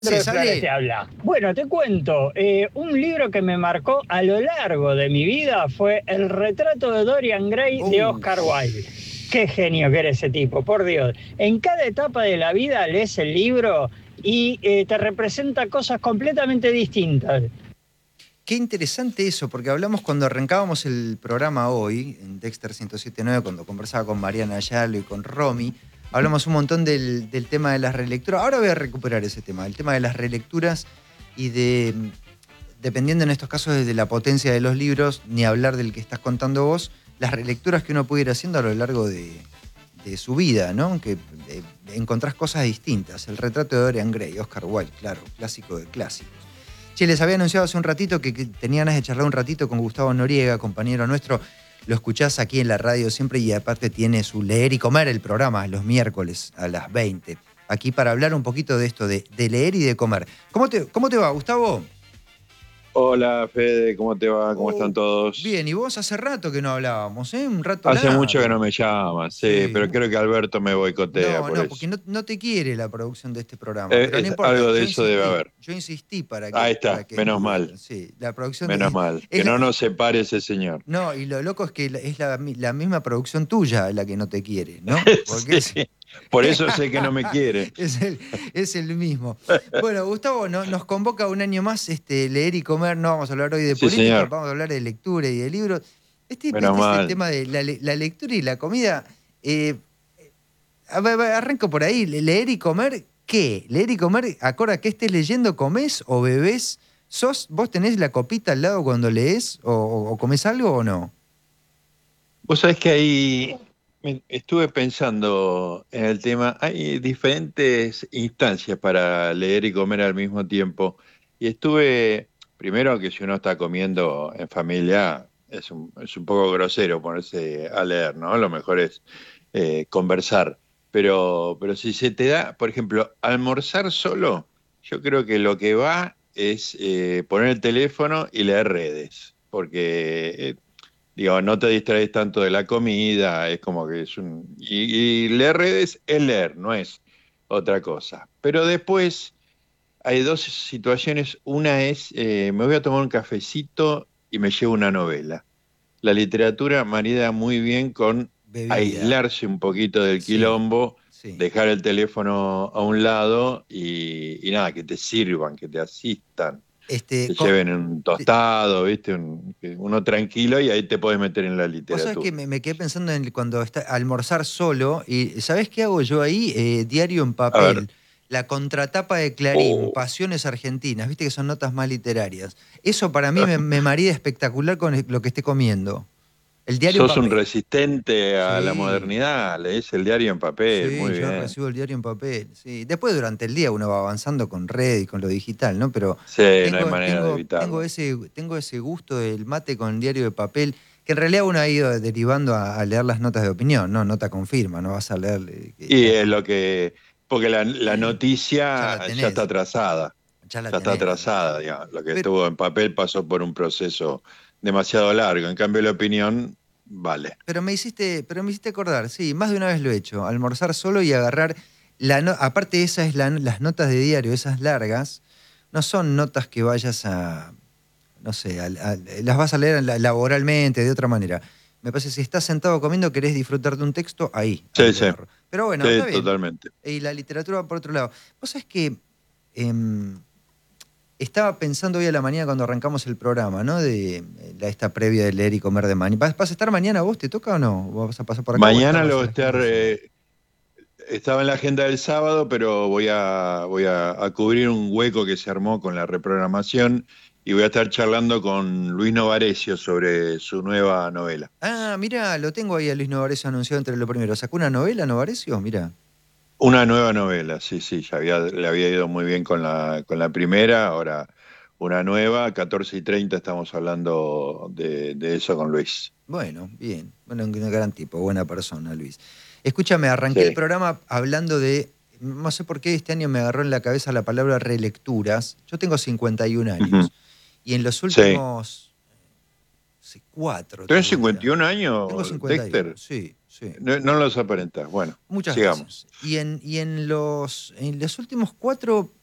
Flores Sale. te habla. Bueno, te cuento, un libro que me marcó a lo largo de mi vida fue El retrato de Dorian Gray de Oscar Wilde. Qué genio que era ese tipo, por Dios. En cada etapa de la vida lees el libro y te representa cosas completamente distintas. Qué interesante eso, porque hablamos cuando arrancábamos el programa hoy, en Dexter 107.9, cuando conversaba con Mariana Ayalo y con Romy, hablamos un montón del tema de las relecturas. Ahora voy a recuperar ese tema, el tema de las relecturas y dependiendo en estos casos de la potencia de los libros, ni hablar del que estás contando vos, las relecturas que uno puede ir haciendo a lo largo de su vida, ¿no? Que encontrás cosas distintas. El retrato de Dorian Gray, Oscar Wilde, claro, clásico de clásicos. Che, les había anunciado hace un ratito que tenía ganas de charlar un ratito con Gustavo Noriega, compañero nuestro. Lo escuchás aquí en la radio siempre y aparte tiene su Leer y Comer, el programa, los miércoles a las 20. Aquí para hablar un poquito de esto, de leer y de comer. ¿Cómo te va, Gustavo? Hola, Fede, ¿cómo te va? ¿Cómo están todos? Bien, y vos hace rato que no hablábamos, ¿eh? Un rato Hace largo. mucho que no me llamas, sí, pero creo que Alberto me boicotea por eso. No, porque no te quiere la producción de este programa. Pero no importa, algo de eso debe haber. Yo insistí para que... Ahí está, para que menos mal. Sí, la producción menos mal, que no nos separe ese señor. No, y lo loco es que es la misma producción tuya la que no te quiere, ¿no? Porque sí, por eso sé que no me quiere. Es el mismo. Bueno, Gustavo nos convoca un año más Leer y Comer. No vamos a hablar hoy de política, señor. Vamos a hablar de lectura y de libros. Menos mal. Es el tema de la lectura y la comida. Arranco por ahí. Leer y comer, ¿qué? Leer y comer, acorde a que estés leyendo, ¿comés o bebés? ¿Vos tenés la copita al lado cuando lees o comés algo o no? Vos sabés que ahí estuve pensando en el tema. Hay diferentes instancias para leer y comer al mismo tiempo. Y primero que si uno está comiendo en familia, es un poco grosero ponerse a leer, ¿no? Lo mejor es conversar. Pero si se te da, por ejemplo, almorzar solo, yo creo que lo que va es poner el teléfono y leer redes. Porque... digo, no te distraes tanto de la comida, es como que es y leer redes es leer, no es otra cosa. Pero después hay dos situaciones. Una es, me voy a tomar un cafecito y me llevo una novela. La literatura marida muy bien con Bebida. Aislarse un poquito del quilombo, sí. Dejar el teléfono a un lado y nada, que te sirvan, que te asistan. Te lleven un tostado, ¿viste? Uno tranquilo y ahí te podés meter en la literatura. Vos sabés que me quedé pensando en cuando está almorzar solo y ¿sabés qué hago yo ahí? Diario en papel. La contratapa de Clarín, Pasiones Argentinas, viste que son notas más literarias. Eso para mí me marida espectacular con lo que esté comiendo. El diario Sos en papel. Un resistente a la modernidad, lees el diario en papel, muy bien. Yo recibo el diario en papel, sí. Después durante el día uno va avanzando con red y con lo digital, ¿no? Pero sí, no hay manera de evitarlo. Tengo ese gusto del mate con el diario de papel, que en realidad uno ha ido derivando a leer las notas de opinión, ¿no? Nota confirma, no vas a leer... Y es lo que... porque la noticia ya está atrasada. Ya está atrasada, digamos. Lo que estuvo en papel pasó por un proceso demasiado largo. En cambio, la opinión... vale. Pero me hiciste acordar, sí, más de una vez lo he hecho, almorzar solo y agarrar, aparte de esas, las notas de diario, esas largas, no son notas que vayas a, no sé, las vas a leer laboralmente, de otra manera. Me parece que si estás sentado comiendo, querés disfrutar de un texto, ahí. Sí. Pero bueno, sí, está bien. Totalmente. Y la literatura por otro lado. Vos sabés que... estaba pensando hoy a la mañana cuando arrancamos el programa, ¿no? De esta previa de Leer y Comer de mañana. ¿Vas a estar mañana vos? ¿Te toca o no? ¿Vas a pasar por acá? Mañana lo voy a estar... estaba en la agenda del sábado, pero voy a cubrir un hueco que se armó con la reprogramación y voy a estar charlando con Luis Novarecio sobre su nueva novela. Ah, mirá, lo tengo ahí a Luis Novarecio anunciado entre lo primero. ¿Sacó una novela, Novarecio? Mirá. Una nueva novela, sí, ya le había ido muy bien con la primera, ahora una nueva, 14:30 estamos hablando de eso con Luis. Bueno, bien, bueno, un gran tipo, buena persona, Luis. Escúchame, arranqué el programa hablando de, no sé por qué este año me agarró en la cabeza la palabra relecturas. Yo tengo 51 años y en los últimos 4... ¿Tienes 51 años, tengo 51, Dexter? Sí. No los aparentas. Bueno, muchas sigamos. Veces. Y en los últimos 4